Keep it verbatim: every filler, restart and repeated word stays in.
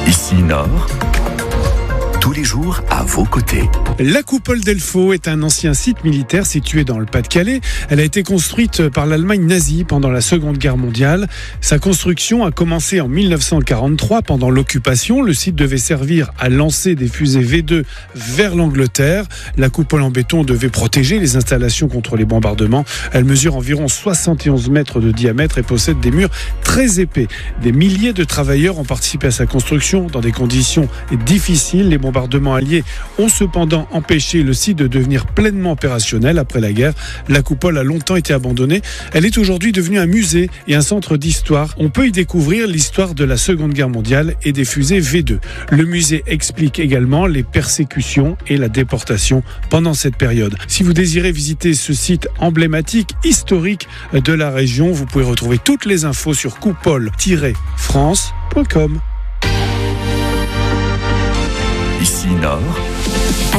Ici Nord, tous les jours à vos côtés. La coupole d'Elfaux est un ancien site militaire situé dans le Pas-de-Calais. Elle a été construite par l'Allemagne nazie pendant la Seconde Guerre mondiale. Sa construction a commencé en mille neuf cent quarante-trois pendant l'occupation. Le site devait servir à lancer des fusées V deux vers l'Angleterre. La coupole en béton devait protéger les installations contre les bombardements. Elle mesure environ soixante et onze mètres de diamètre et possède des murs très épais. Des milliers de travailleurs ont participé à sa construction dans des conditions difficiles. Les bombardements alliés ont cependant empêché le site de devenir pleinement opérationnel après la guerre. La coupole a longtemps été abandonnée. Elle est aujourd'hui devenue un musée et un centre d'histoire. On peut y découvrir l'histoire de la Seconde Guerre mondiale et des fusées V deux. Le musée explique également les persécutions et la déportation pendant cette période. Si vous désirez visiter ce site emblématique, historique de la région, vous pouvez retrouver toutes les infos sur coupole tiret france point com. Ici Nord.